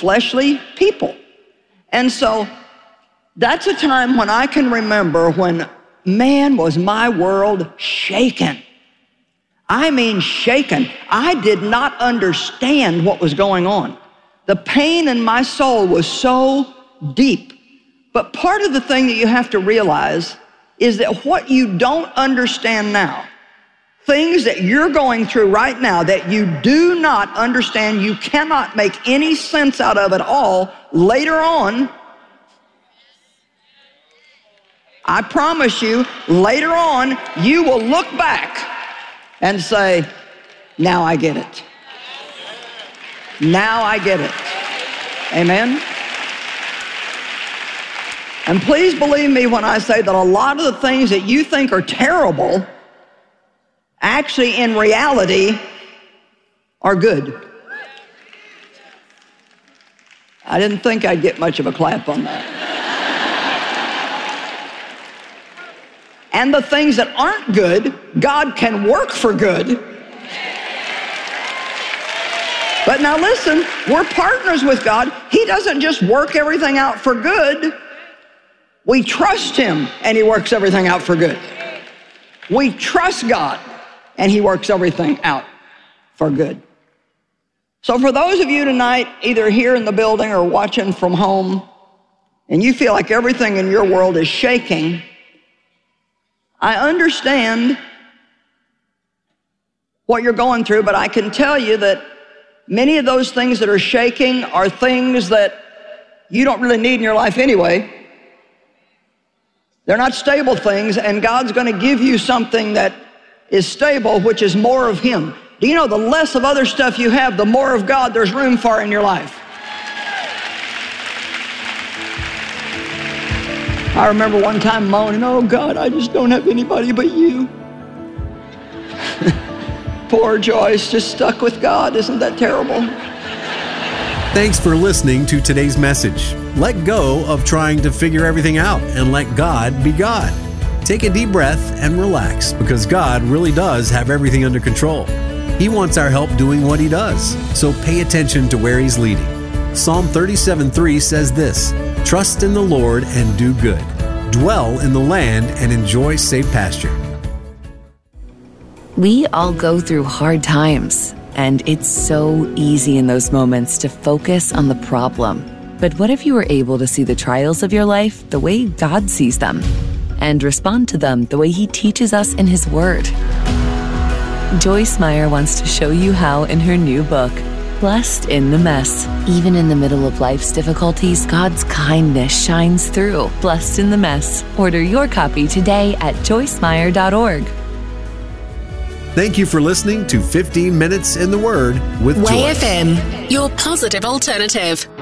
fleshly people. And so that's a time when I can remember when, man, was my world shaken. I mean shaken. I did not understand what was going on. The pain in my soul was so deep. But part of the thing that you have to realize is that what you don't understand now, things that you're going through right now that you do not understand, you cannot make any sense out of at all, later on, I promise you, later on, you will look back and say, now I get it. Now I get it. Amen? And please believe me when I say that a lot of the things that you think are terrible, actually in reality, are good. I didn't think I'd get much of a clap on that. And the things that aren't good, God can work for good. But now listen, we're partners with God. He doesn't just work everything out for good. We trust Him, and He works everything out for good. We trust God, and He works everything out for good. So for those of you tonight, either here in the building or watching from home, and you feel like everything in your world is shaking, I understand what you're going through, but I can tell you that many of those things that are shaking are things that you don't really need in your life anyway. They're not stable things, and God's going to give you something that is stable, which is more of Him. Do you know the less of other stuff you have, the more of God there's room for in your life? I remember one time moaning, oh God, I just don't have anybody but you. Poor Joyce, just stuck with God. Isn't that terrible? Thanks for listening to today's message. Let go of trying to figure everything out and let God be God. Take a deep breath and relax, because God really does have everything under control. He wants our help doing what He does, so pay attention to where He's leading. Psalm 37:3 says this, "Trust in the Lord and do good. Dwell in the land and enjoy safe pasture." We all go through hard times, and it's so easy in those moments to focus on the problem. But what if you were able to see the trials of your life the way God sees them and respond to them the way He teaches us in His Word? Joyce Meyer wants to show you how in her new book, Blessed in the Mess. Even in the middle of life's difficulties, God's kindness shines through. Blessed in the Mess. Order your copy today at joycemeyer.org. Thank you for listening to 15 Minutes in the Word with Way Joyce. FM, your positive alternative.